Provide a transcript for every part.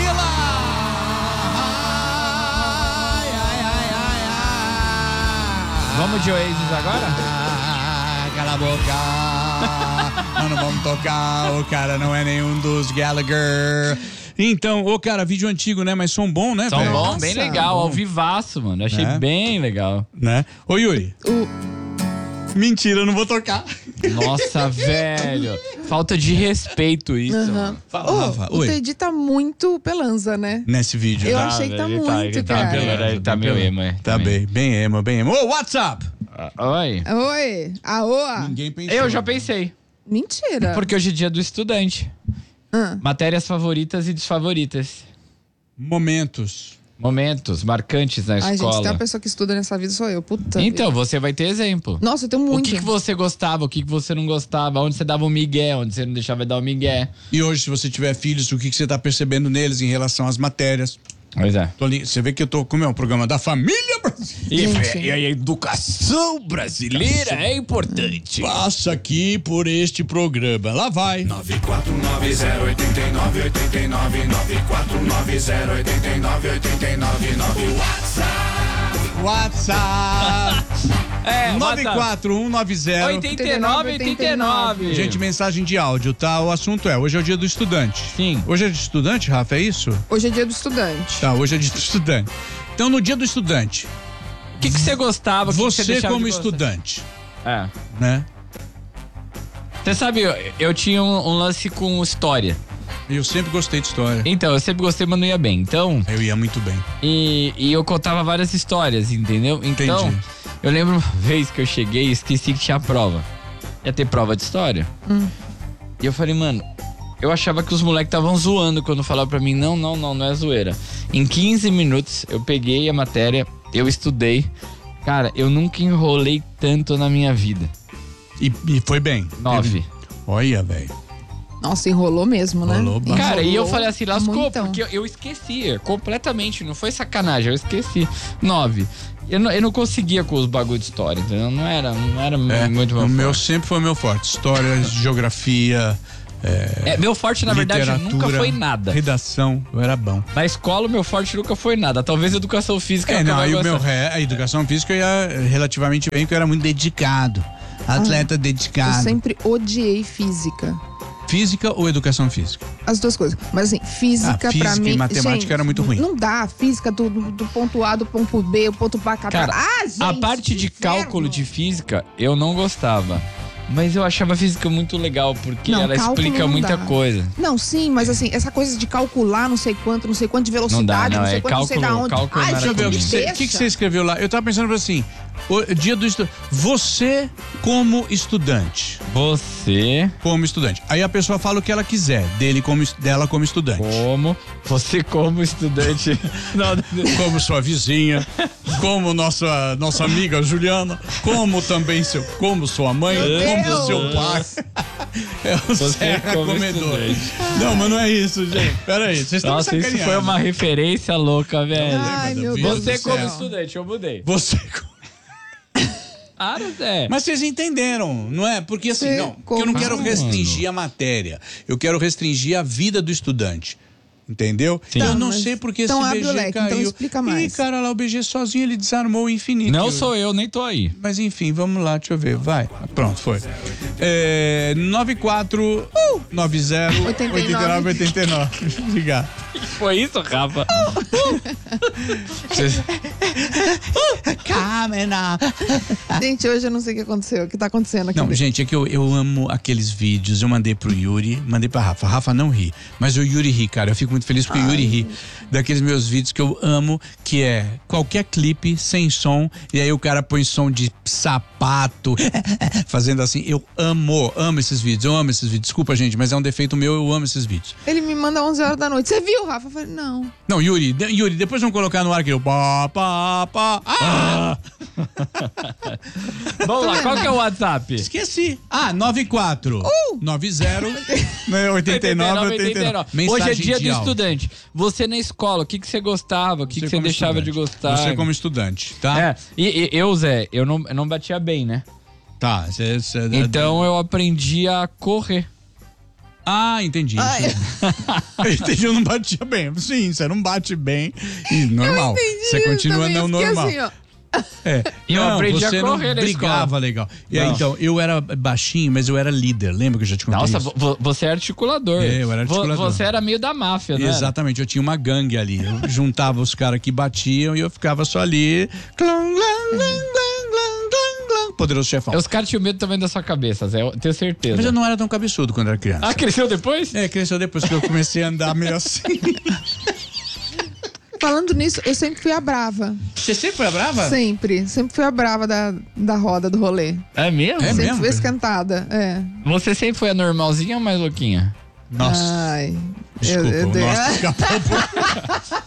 Camila! Vamos de Oasis agora? Cala a boca! Nós não vamos tocar, o cara não é nenhum dos Gallagher. Então, cara, vídeo antigo, né? Mas som bom, né, Som velho? bom, bem legal, ao vivaço, mano. Achei bem legal. Né? Ô, Yuri. Mentira, eu não vou tocar. Nossa, velho. Falta de respeito isso. Fala, Rafa. O Teddy tá muito pelanza, né? Nesse vídeo. Eu achei que tá muito, cara. Ele tá meio emo, Tá bem emo. Ô, WhatsApp! Oi. Oi. Aoa. Ninguém pensou. Eu já pensei. Mentira. Porque hoje é dia do estudante. Matérias favoritas e desfavoritas. Momentos marcantes na Ai, escola. gente, tem uma pessoa que estuda nessa vida, sou eu. Puta Então, vida. você vai ter exemplo. Nossa, eu tenho muito. O que você gostava, o que você não gostava, onde você dava um migué, onde você não deixava de dar um migué. E hoje, se você tiver filhos, o que você tá percebendo neles em relação às matérias? Pois é. Você vê que eu tô com o programa da família brasileira. E a educação brasileira é importante. Passa aqui por este programa. Lá vai. 94908989 94908989 WhatsApp. É, 94190 8989. Gente, mensagem de áudio, tá? O assunto hoje é o dia do estudante. Sim. Hoje é de estudante, Rafa, é isso? Hoje é dia do estudante. Tá, hoje é dia do estudante. Então, no dia do estudante, O que você gostava? O que você você deixava como de gostar? estudante, É. né? Você sabe, eu tinha um lance com história. Eu sempre gostei de história. Então, eu sempre gostei, mas não ia bem. Então, Eu ia muito bem. e eu contava várias histórias, entendeu? Então, Entendi. eu lembro uma vez que eu cheguei e esqueci que tinha prova. Ia ter prova de história. E eu falei, mano, eu achava que os moleques estavam zoando quando falavam pra mim, não é zoeira. Em 15 minutos, eu peguei a matéria, eu estudei. Cara, eu nunca enrolei tanto na minha vida. E foi bem. 9. Olha, velho. Nossa, enrolou mesmo, né? Enrolou bastante. Cara, e eu falei assim, lascou, Muitão. porque eu esquecia completamente, não foi sacanagem, eu esqueci. 9. Eu não conseguia com os bagulho de história, entendeu? Não era muito O meu forte. sempre foi meu forte. História, geografia, Meu forte, na verdade, literatura, nunca foi nada. redação, eu era bom. Na escola, o meu forte nunca foi nada. Talvez educação física. eu Não, acabava aí o meu gostando. a educação física eu ia relativamente bem, porque eu era muito dedicado. Atleta Eu dedicado. sempre odiei física. Física ou educação física? As duas coisas. Mas assim, física, Física pra mim. e matemática gente, era muito ruim. Não dá. Física do ponto A, do ponto B, o ponto pra cá. Cara, gente, a parte de inferno. cálculo de física, eu não gostava. Mas eu achava a física muito legal, porque Não, ela cálculo explica não muita dá. coisa. Não, sim, mas assim, essa coisa de calcular não sei quanto de velocidade, não, não sei é quanto, não sei da cálculo- onde. cálculo Ai, não era gente, comigo. me O deixa. que você escreveu lá? Eu tava pensando assim, o dia do estudante. Você como estudante. Como estudante. Aí a pessoa fala o que ela quiser, dela como estudante. Você como estudante. Como sua vizinha, como nossa amiga Juliana, como também como sua mãe, como Deus. seu pai. É o Serra como Comedor. estudante. Não, mas não é isso, gente. Peraí, vocês estão me Nossa, isso sacaneando. foi uma referência louca, velho. Ai, meu Vida Deus do Você do como céu. estudante, eu mudei. Você. Zé. Mas vocês entenderam, não é? Porque assim, Você não, porque eu não quero como? restringir a matéria. Eu quero restringir a vida do estudante. Entendeu? Sim. Eu Tá, não mas sei porque então esse abre o BG leque, caiu. então explica mais. Ih, cara, lá o BG sozinho ele desarmou o infinito. Não sou eu, nem tô aí. Mas enfim, vamos lá, deixa eu ver, vai. Pronto, foi. 94 90 89 89. Obrigado. Foi isso, Rafa? Câmera. Gente, hoje eu não sei o que aconteceu. O que tá acontecendo aqui? Não, gente, é que eu amo aqueles vídeos. Eu mandei pro Yuri, mandei pra Rafa. Rafa não ri, mas o Yuri ri, cara. Eu fico muito feliz porque o Yuri ri daqueles meus vídeos que eu amo, que é qualquer clipe sem som, e aí o cara põe som de sapato, fazendo assim. Eu amo esses vídeos, Desculpa, gente, mas é um defeito meu, eu amo esses vídeos. Ele me manda 11 horas da noite. Você viu, Rafa? Eu falei, não. Não, Yuri, depois vamos colocar no ar aqui o pá. Vamos lá, qual que é o WhatsApp? Esqueci. 94 90 89 89. Hoje é dia do de áudio. estudante. Você na escola, o que você gostava, o que você como deixava de estudante. gostar? Você como estudante, tá? É, e eu, Zé, eu não batia bem, né? Tá. Então eu aprendi a correr. Ah, entendi. Entendi, eu não batia bem. Sim, você não bate bem e normal. Você continua não normal. Assim, ó. E eu aprendi a você correr não na brigava escola. legal. E aí, então, eu era baixinho, mas eu era líder. Lembra que eu já te contei Nossa, isso? você é articulador. É, eu era articulador. Você era meio da máfia, né? Exatamente, eu tinha uma gangue ali. Eu juntava os caras que batiam e eu ficava só ali. Clong, clang, clang, clang, clang, clang. Poderoso chefão. Os caras tinham medo também da sua cabeça, Zé, eu tenho certeza. Mas eu não era tão cabeçudo quando era criança. Ah, cresceu depois? É, cresceu depois que eu comecei a andar meio assim. Falando nisso, eu sempre fui a brava. Você sempre foi brava? Sempre fui a brava da roda, do rolê. É mesmo? É Sempre mesmo? fui esquentada, Você sempre foi a normalzinha ou mais louquinha? Nossa. Ai, Desculpa, eu o dei- nosso escapou um pouco.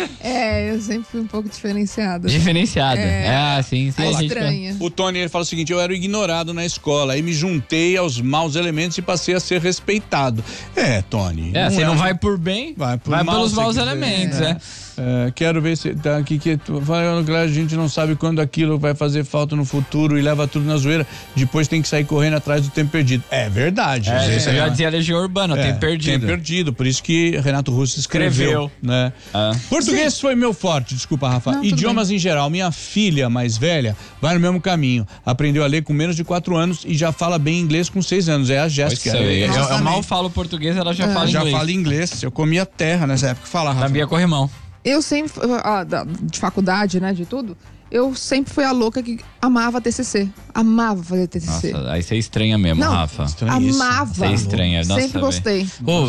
eu sempre fui um pouco diferenciada. Diferenciada. É. Sim. A a gente- estranha. O Tony ele fala o seguinte: eu era o ignorado na escola, aí me juntei aos maus elementos e passei a ser respeitado. É, Tony. Você é não assim. vai por bem, Vai por vai mal, pelos se maus quiser. elementos, Quero ver se tá aqui que falando que a gente não sabe quando aquilo vai fazer falta no futuro e leva tudo na zoeira. Depois tem que sair correndo atrás do tempo perdido. É verdade. Às vezes Você já dizia Legião Urbana, tem perdido. Tem perdido. Por isso que Renato Russo escreveu. Né? Português foi meu forte, desculpa, Rafa. Não, tudo Idiomas em geral. Minha filha mais velha vai no mesmo caminho. Aprendeu a ler com menos de 4 anos e já fala bem inglês com 6 anos. É a Jéssica. Eu mal falo português, ela já fala Já inglês. fala inglês. Eu comia terra nessa época. Fala, Rafa. Sabia corrimão. Eu sempre, de faculdade, né, de tudo, eu sempre fui a louca que amava TCC. Amava fazer TCC. Nossa, aí você estranha mesmo, Não. Rafa. Estranhíssimo. Amava. Você estranha, nossa, Sempre gostei.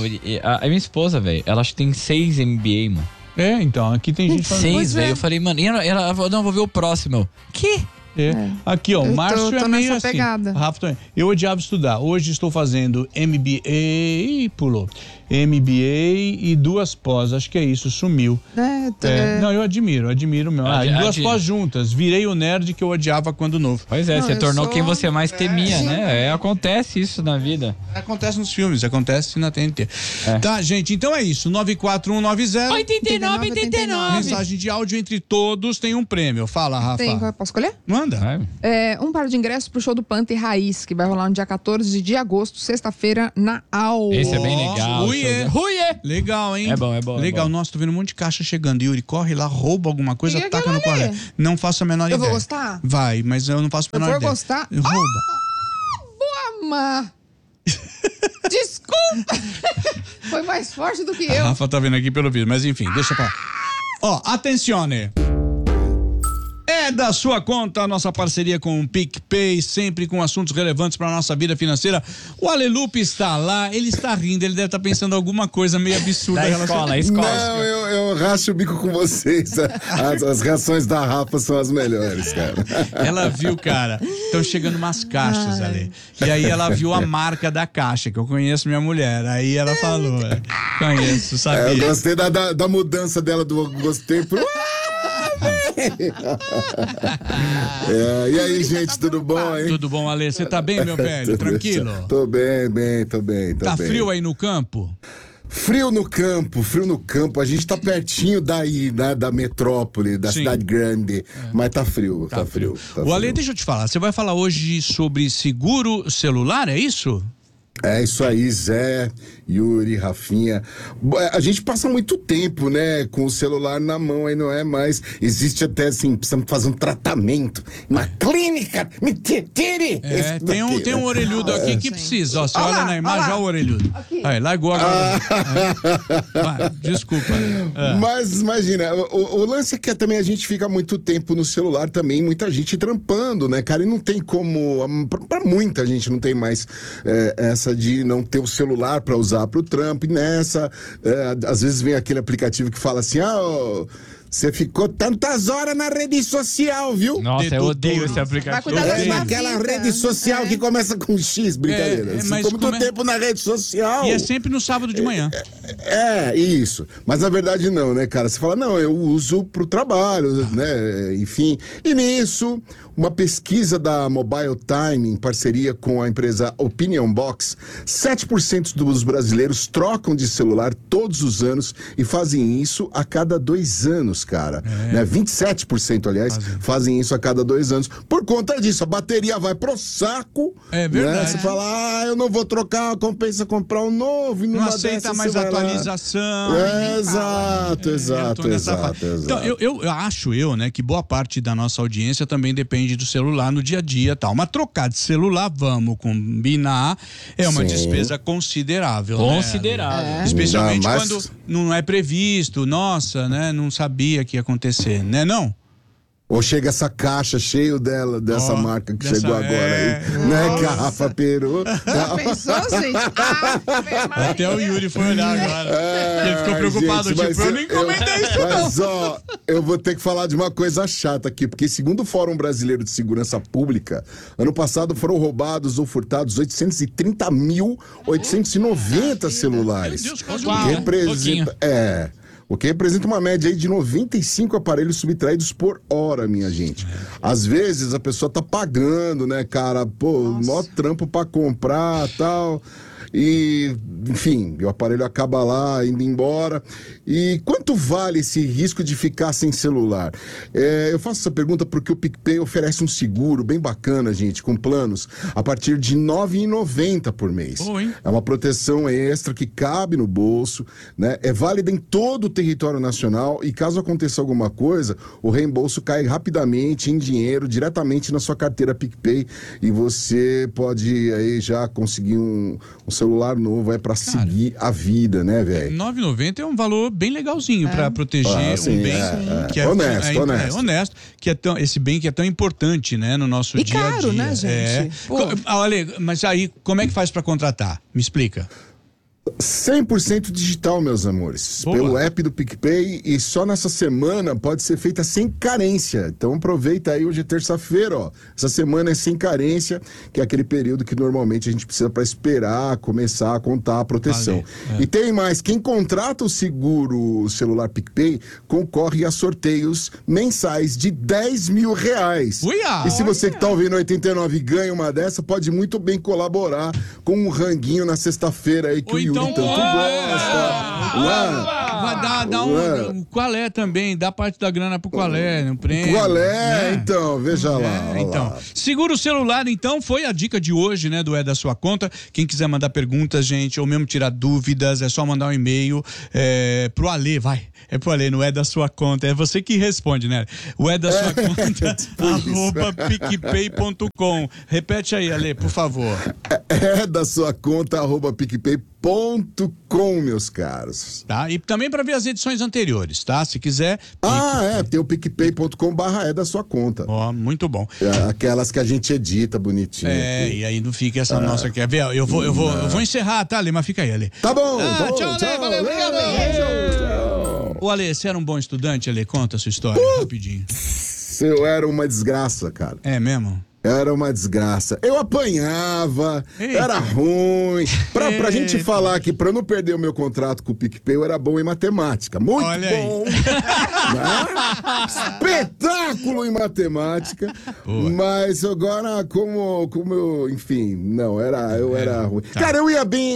A minha esposa, velho, ela acho que tem 6 MBA, mano. É, então, aqui tem gente falando. 6, velho. Eu falei, mano, e ela falou, não, vou ver o próximo. Eu, que? Aqui, ó, o Eu Márcio tô é meio nessa assim. pegada. Rafa também. Eu odiava estudar. Hoje estou fazendo MBA. Ih, pulou. MBA e 2 pós. Acho que é isso, sumiu. Não, eu admiro mesmo. E 2 pós juntas. Virei o nerd que eu odiava quando novo. Pois é, Não, você eu tornou sou- quem você mais temia, sim. né? Acontece isso na vida. Acontece nos filmes, acontece na TNT. Tá, gente, então é isso. 94190. 89. Mensagem de áudio entre todos tem um prêmio. Fala, Rafa. Posso escolher? Manda. Vai. Um par de ingressos pro show do Panther Raiz, que vai rolar no dia 14 de agosto, sexta-feira, na AU. Esse é bem legal. Ruiê. Legal, hein? É bom, é bom, é Legal. bom. Nossa, tô vendo um monte de caixa chegando. Yuri, corre lá, rouba alguma coisa, E taca aquilo no ali? correio. Não faço a menor Eu ideia. vou gostar? Vai, mas eu não faço a menor vou ideia. gostar? Rouba. Vou amar. Desculpa. Foi mais forte do que A eu. Rafa tá vendo aqui pelo vídeo, mas enfim, deixa pra lá. Ó, atencione. É da sua conta a nossa parceria com o PicPay, sempre com assuntos relevantes para nossa vida financeira. O Alelupe está lá, ele está rindo, ele deve estar pensando alguma coisa meio absurda. Da relacionada- escola. Não, eu racho o bico com vocês. As reações da Rafa são as melhores, cara. Ela viu, cara, estão chegando umas caixas ali. E aí ela viu a marca da caixa, que eu conheço minha mulher. Aí ela falou, conheço, Eu sabia. gostei da mudança dela do gostei pro. E aí, gente, tudo bom, hein? Tudo bom, Ale? Você tá bem, meu velho? Tranquilo? Tô bem. Tá frio aí no campo? Frio no campo. A gente tá pertinho daí, né, da metrópole, da Sim. cidade grande. Mas tá frio, tá frio. O Ale, deixa eu te falar, você vai falar hoje sobre seguro celular, é isso? É isso aí, Zé, Yuri, Rafinha. A gente passa muito tempo, né, com o celular na mão, aí não é mais. Existe até assim, precisamos fazer um tratamento na clínica. Me tire! Tem um orelhudo aqui que precisa. Ó, você olha na imagem, olha o orelhudo. Aí, largou agora. Vai, desculpa. Mas imagina, o lance é que também a gente fica muito tempo no celular também, muita gente trampando, né, cara? E não tem como, pra muita gente não tem mais essa de não ter o celular pra usar pro trampo. E nessa, às vezes vem aquele aplicativo que fala assim, você ficou tantas horas na rede social, viu? Nossa, Dedo eu odeio duro. esse Vai aplicativo. cuidar da sua Naquela vida. rede social que começa com X, brincadeira. Você mas ficou muito como é- tempo na rede social. E é sempre no sábado de manhã. Isso. Mas na verdade não, né, cara? Você fala, não, eu uso pro trabalho, né? Enfim. E nisso, uma pesquisa da Mobile Time, em parceria com a empresa Opinion Box, 7% dos brasileiros trocam de celular todos os anos e fazem isso a cada 2 anos. anos, cara. Né? 27%, aliás, fazem isso a cada 2 anos. Por conta disso, a bateria vai pro saco. É verdade. Né? Você fala, eu não vou trocar, compensa comprar um novo. E não aceita mais atualização. Exato. Então, eu acho, né, que boa parte da nossa audiência também depende do celular no dia a dia e tal. Mas trocar de celular, vamos combinar, é uma despesa considerável. Considerável. Especialmente quando não é previsto, nossa, né, não sabia que ia acontecer, né, não? Ou chega essa caixa cheio dessa marca que chegou agora aí, né? Garrafa Peru. Já pensou, gente? Até o Yuri foi olhar agora. Ele ficou preocupado, gente, eu nem comentei isso não. Mas, ó, eu vou ter que falar de uma coisa chata aqui, porque segundo o Fórum Brasileiro de Segurança Pública, ano passado foram roubados ou furtados 830.890 celulares. Meu Deus, quase o que representa, o que representa uma média aí de 95 aparelhos subtraídos por hora, minha gente. Às vezes a pessoa tá pagando, né, cara? Pô, mó trampo pra comprar e tal. E, enfim, o aparelho acaba lá, indo embora. E quanto vale esse risco de ficar sem celular? Eu faço essa pergunta porque o PicPay oferece um seguro bem bacana, gente, com planos a partir de R$ 9,90 por mês. É uma proteção extra que cabe no bolso, né? É válida em todo o território nacional e caso aconteça alguma coisa, o reembolso cai rapidamente em dinheiro, diretamente na sua carteira PicPay e você pode aí já conseguir um celular novo pra seguir a vida, né, velho? R$ 9,90 é um valor bem legalzinho pra proteger um bem que é honesto, que é esse bem que é tão importante, né, no nosso dia a dia. E caro, né, gente? Ale, mas aí, como é que faz pra contratar? Me explica. 100% digital, meus amores. Boa. Pelo app do PicPay e só nessa semana pode ser feita sem carência. Então aproveita aí, hoje é terça-feira, ó. Essa semana é sem carência, que é aquele período que normalmente a gente precisa para esperar começar a contar a proteção. E tem mais, quem contrata o seguro celular PicPay concorre a sorteios mensais de R$10 mil. E se você que tá ouvindo 89 ganha uma dessa, pode muito bem colaborar com um ranguinho na sexta-feira aí que o Yuri tanto gosta. Vai dar um Qualé também, dá parte da grana pro Qualé, no prêmio. Qualé, então, veja lá. Então, segura o celular, então, foi a dica de hoje, né, do É da Sua Conta. Quem quiser mandar perguntas, gente, ou mesmo tirar dúvidas, é só mandar um e-mail pro Ale, vai. É pro Ale, não é da sua conta, é você que responde, né? O É da Sua Conta, @picpay.com. Repete aí, Ale, por favor. É da sua conta, @picpay.com, meus caros. Tá? E também para ver as edições anteriores, tá? Se quiser. Tem o picpay.com/é da sua conta. Ó, muito bom. Aquelas que a gente edita bonitinho. E aí não fica essa nossa aqui. Eu vou encerrar, tá, Ale? Mas fica aí, Ale. Tá bom. Tchau, Ale. Valeu, obrigado. Ô, Ale, você era um bom estudante, Ale? Conta a sua história, rapidinho. Eu era uma desgraça, cara. É mesmo? Era uma desgraça. Eu apanhava, era ruim. Pra gente falar aqui, pra eu não perder o meu contrato com o PicPay, eu era bom em matemática. Muito bom. Né? Espetáculo em matemática. Mas agora, como eu, enfim, não, eu era ruim. Tá. Cara, eu ia bem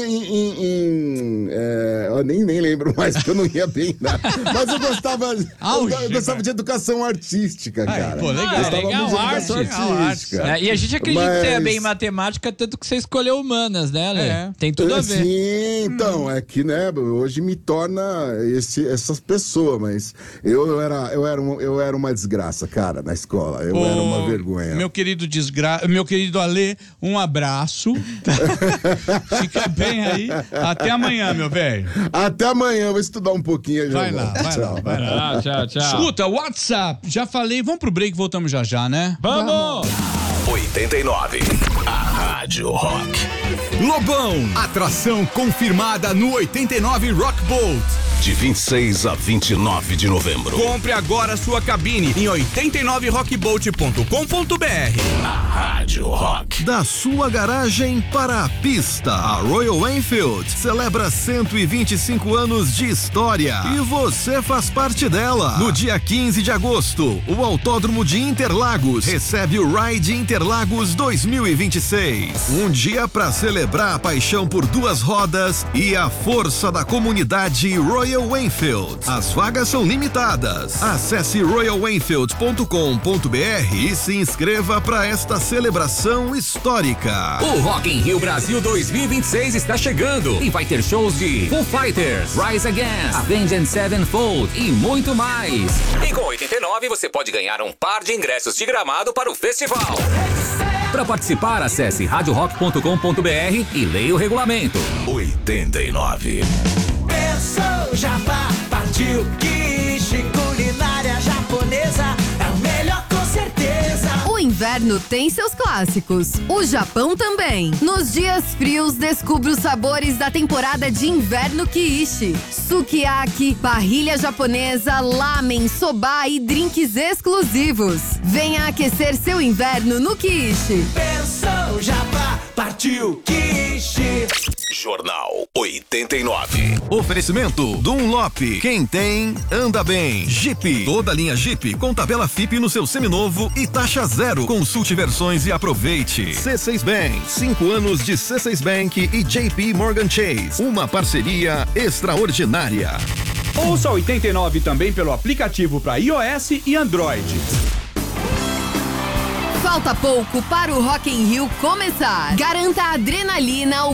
eu nem lembro mais que eu não ia bem nada. Mas eu gostava, eu gostava de educação artística, cara. Pô, legal. Eu gostava muito de educação artística. E a gente acredita que você é bem em matemática, tanto que você escolheu humanas, né, Ale? Tem tudo a ver. Sim, então, é que, né, hoje me torna essas pessoas, mas eu era uma desgraça, cara, na escola. Eu era uma vergonha. Meu querido Ale, um abraço. Fica bem aí. Até amanhã, meu velho. Até amanhã, vou estudar um pouquinho. Vai lá. Tchau. Escuta, WhatsApp, já falei, vamos pro break, voltamos já, né? Vamos! 89, a Rádio Rock. Lobão, atração confirmada no 89 Rock Boat. De 26 a 29 de novembro. Compre agora sua cabine em 89rockboat.com.br. A Rádio Rock. Da sua garagem para a pista, a Royal Enfield celebra 125 anos de história e você faz parte dela. No dia 15 de agosto, o Autódromo de Interlagos recebe o Ride Interlagos 2026. Um dia para celebrar a paixão por duas rodas e a força da comunidade Royal Royal Enfield. As vagas são limitadas. Acesse royalenfield.com.br e se inscreva para esta celebração histórica. O Rock in Rio Brasil 2026 está chegando e vai ter shows de Foo Fighters, Rise Against, Avenged Sevenfold e muito mais. E com 89 você pode ganhar um par de ingressos de gramado para o festival. Para participar, acesse radiorock.com.br e leia o regulamento. 89. Pensou, Jabá, partiu, quiche, culinária japonesa, é o melhor com certeza. O inverno tem seus clássicos, o Japão também. Nos dias frios, descubra os sabores da temporada de inverno Kiishi. Sukiyaki, parrilha japonesa, lamen, soba e drinks exclusivos. Venha aquecer seu inverno no Kiishi. Pensou, Jabá, partiu, quiche. Jornal 89. Oferecimento Dunlop. Quem tem, anda bem. Jeep. Toda linha Jeep com tabela FIP no seu seminovo e taxa zero. Consulte versões e aproveite. C6 Bank. 5 anos de C6 Bank e JP Morgan Chase. Uma parceria extraordinária. Ouça 89 também pelo aplicativo para iOS e Android. Falta pouco para o Rock in Rio começar. Garanta a adrenalina, o